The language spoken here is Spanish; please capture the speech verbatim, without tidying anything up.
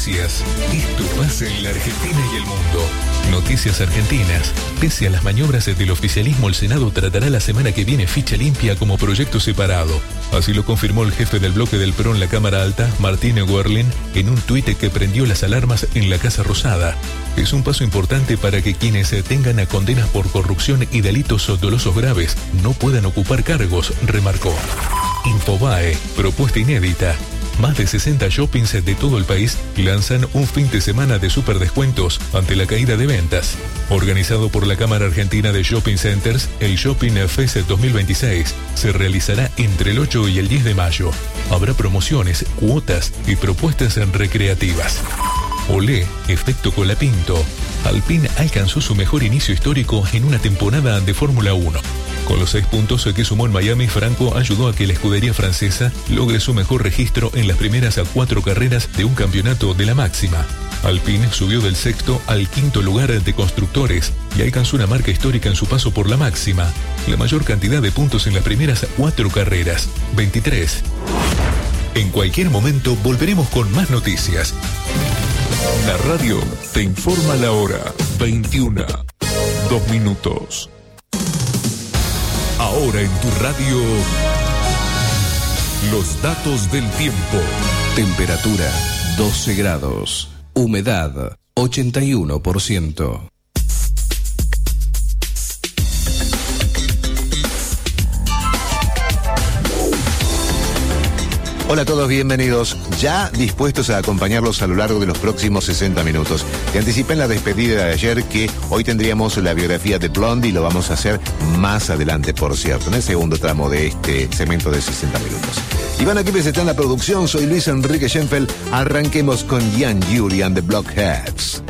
noticias. Esto pasa en la Argentina y el mundo. Noticias argentinas. Pese a las maniobras del oficialismo, el Senado tratará la semana que viene ficha limpia como proyecto separado. Así lo confirmó el jefe del bloque del P R O en la Cámara Alta, Martín Werlin, en un tuit que prendió las alarmas en la Casa Rosada. Es un paso importante para que quienes tengan condenas por corrupción y delitos dolosos graves no puedan ocupar cargos, remarcó. Infobae, propuesta inédita. Más de sesenta shoppings de todo el país lanzan un fin de semana de superdescuentos ante la caída de ventas. Organizado por la Cámara Argentina de Shopping Centers, el Shopping Fest dos mil veintiséis se realizará entre el ocho y el diez de mayo. Habrá promociones, cuotas y propuestas recreativas. Olé, efecto Colapinto. Alpine alcanzó su mejor inicio histórico en una temporada de Fórmula uno. Con los seis puntos que sumó en Miami, Franco ayudó a que la escudería francesa logre su mejor registro en las primeras cuatro carreras de un campeonato de la máxima. Alpine subió del sexto al quinto lugar de constructores y alcanzó una marca histórica en su paso por la máxima, la mayor cantidad de puntos en las primeras cuatro carreras, veintitrés. En cualquier momento volveremos con más noticias. La radio te informa la hora, veintiuna, dos minutos. Ahora en tu radio, los datos del tiempo. Temperatura doce grados. Humedad ochenta y uno por ciento. Hola a todos, bienvenidos. Ya dispuestos a acompañarlos a lo largo de los próximos sesenta minutos. Te anticipé en la despedida de ayer que hoy tendríamos la biografía de Blondie y lo vamos a hacer más adelante, por cierto, en el segundo tramo de este segmento de sesenta minutos. Iván Aquipes está en la producción, soy Luis Enrique Schenfeld. Arranquemos con Jan Yuri and the Blockheads.